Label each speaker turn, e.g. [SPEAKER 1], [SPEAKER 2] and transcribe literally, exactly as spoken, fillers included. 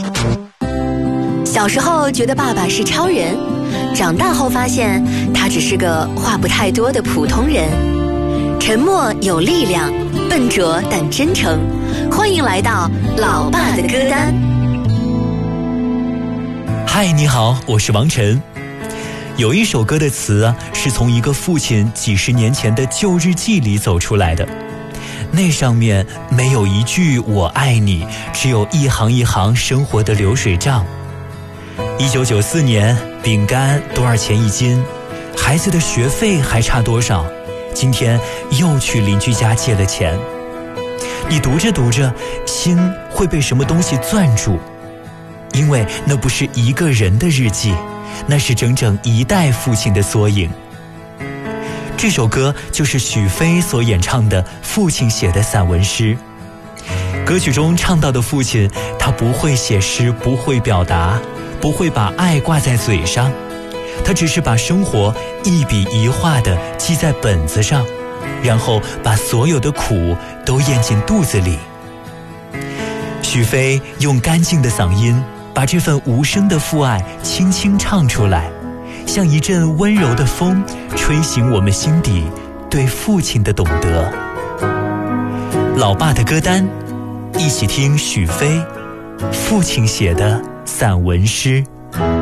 [SPEAKER 1] 小时候觉得爸爸是超人，长大后发现他只是个话不太多的普通人。沉默有力量，笨拙但真诚。欢迎来到老爸的歌单。
[SPEAKER 2] 嗨，你好，我是王晨。有一首歌的词啊，是从一个父亲几十年前的旧日记里走出来的。那上面没有一句我爱你，只有一行一行生活的流水账。一九九四年，饼干多少钱一斤？孩子的学费还差多少？今天又去邻居家借了钱。你读着读着，心会被什么东西攥住，因为那不是一个人的日记，那是整整一代父亲的缩影。这首歌就是许飞所演唱的父亲写的散文诗。歌曲中唱到的父亲，他不会写诗，不会表达，不会把爱挂在嘴上，他只是把生活一笔一画地记在本子上，然后把所有的苦都咽进肚子里。许飞用干净的嗓音把这份无声的父爱轻轻唱出来，像一阵温柔的风，吹醒我们心底对父亲的懂得。老爸的歌单，一起听许飞父亲写的散文诗。